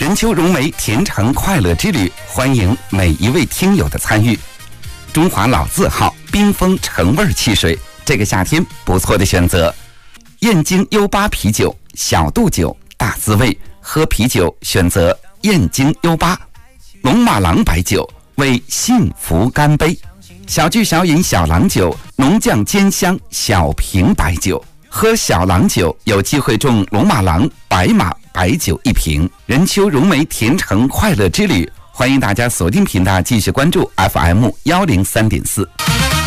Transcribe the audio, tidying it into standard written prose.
任丘融媒甜橙快乐之旅，欢迎每一位听友的参与。中华老字号冰峰橙味汽水，这个夏天不错的选择。燕京U8啤酒，小度酒，大滋味。喝啤酒选择燕京U8。龙马郎白酒，为幸福干杯。小聚小饮小郎酒，浓酱兼香小瓶白酒。喝小郎酒有机会中龙马郎白马白酒1瓶。任丘融媒甜橙快乐之旅，欢迎大家锁定频道继续关注 FM103.4。